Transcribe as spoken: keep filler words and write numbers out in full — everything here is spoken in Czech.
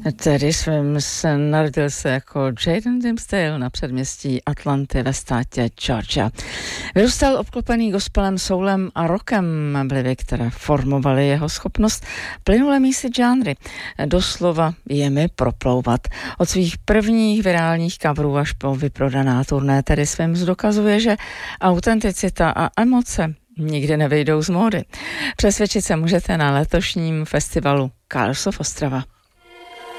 Tedy Swims narodil se jako Jaden Dimsdale na předměstí Atlanty ve státě Georgia. Vyrůstal obklopený gospelem, soulem a rockem, vlivy, které formovaly jeho schopnost plynule mísit žánry. Doslova jimi proplouvat. Od svých prvních virálních coverů až po vyprodaná turné Tedy Swims dokazuje, že autenticita a emoce nikdy nevejdou z módy. Přesvědčit se můžete na letošním festivalu Colors of Ostrava.